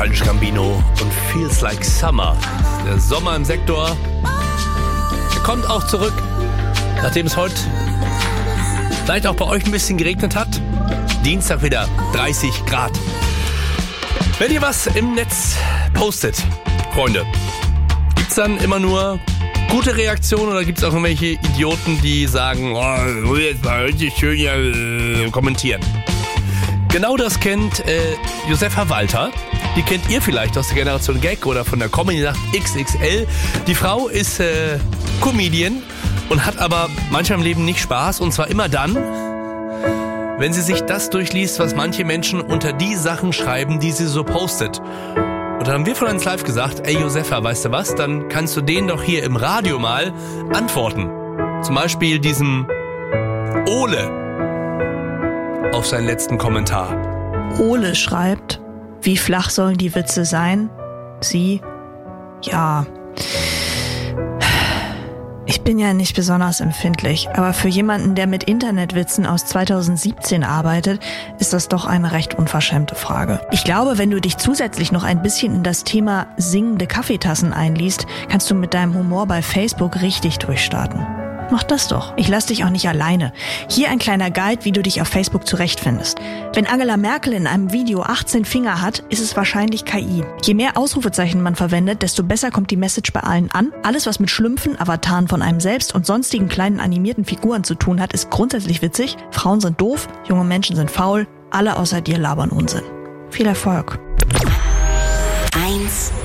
Childish Gambino und Feels Like Summer. Der Sommer im Sektor, der kommt auch zurück, nachdem es heute vielleicht auch bei euch ein bisschen geregnet hat. Dienstag wieder 30 Grad. Wenn ihr was im Netz postet, Freunde, gibt's dann immer nur gute Reaktionen oder gibt's auch irgendwelche Idioten, die sagen, oh, jetzt mal richtig schön hier kommentieren? Genau das kennt Josefa Walter. Die kennt ihr vielleicht aus der Generation Gag oder von der Comedy-Nacht XXL. Die Frau ist Comedian und hat aber manchmal im Leben nicht Spaß. Und zwar immer dann, wenn sie sich das durchliest, was manche Menschen unter die Sachen schreiben, die sie so postet. Und dann haben wir von uns live gesagt, ey Josefa, weißt du was, dann kannst du denen doch hier im Radio mal antworten. Zum Beispiel diesem Ole auf seinen letzten Kommentar. Ole schreibt, wie flach sollen die Witze sein? Sie, ja. Ich bin ja nicht besonders empfindlich, aber für jemanden, der mit Internetwitzen aus 2017 arbeitet, ist das doch eine recht unverschämte Frage. Ich glaube, wenn du dich zusätzlich noch ein bisschen in das Thema singende Kaffeetassen einliest, kannst du mit deinem Humor bei Facebook richtig durchstarten. Mach das doch. Ich lass dich auch nicht alleine. Hier ein kleiner Guide, wie du dich auf Facebook zurechtfindest. Wenn Angela Merkel in einem Video 18 Finger hat, ist es wahrscheinlich KI. Je mehr Ausrufezeichen man verwendet, desto besser kommt die Message bei allen an. Alles, was mit Schlümpfen, Avataren von einem selbst und sonstigen kleinen animierten Figuren zu tun hat, ist grundsätzlich witzig. Frauen sind doof, junge Menschen sind faul. Alle außer dir labern Unsinn. Viel Erfolg. 1